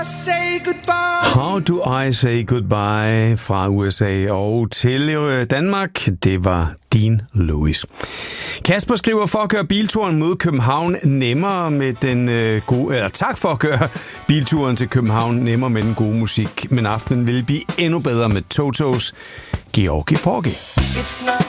How do I say goodbye fra USA og til Danmark, det var Dean Lewis. Kasper skriver, for at gøre bilturen mod København nemmere med den tak for at gøre bilturen til København nemmere med den gode musik, men aftenen vil blive endnu bedre med Totos Georgie Porgy.